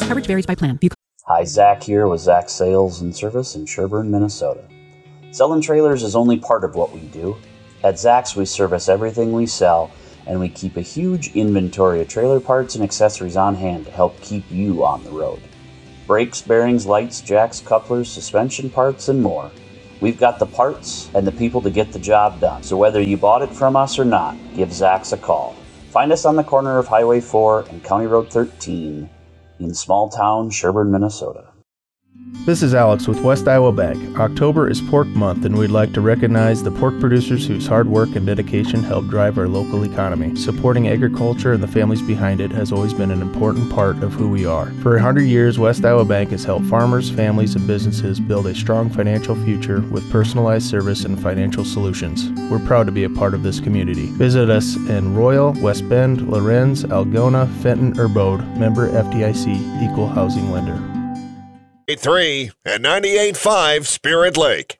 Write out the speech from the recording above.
Coverage varies by plan. Hi, Zach here with Zach Sales and Service in Sherburne, Minnesota. Selling trailers is only part of what we do. At Zach's, we service everything we sell, and we keep a huge inventory of trailer parts and accessories on hand to help keep you on the road. Brakes, bearings, lights, jacks, couplers, suspension parts, and more. We've got the parts and the people to get the job done. So whether you bought it from us or not, give Zach's a call. Find us on the corner of Highway 4 and County Road 13 in small town Sherburne, Minnesota. This is Alex with West Iowa Bank. October is Pork Month, and we'd like to recognize the pork producers whose hard work and dedication help drive our local economy. Supporting agriculture and the families behind it has always been an important part of who we are. For 100 years, West Iowa Bank has helped farmers, families, and businesses build a strong financial future with personalized service and financial solutions. We're proud to be a part of this community. Visit us in Royal, West Bend, Lorenz, Algona, Fenton, or Bode. Member FDIC, Equal Housing Lender. 3 and 98.5 Spirit Lake.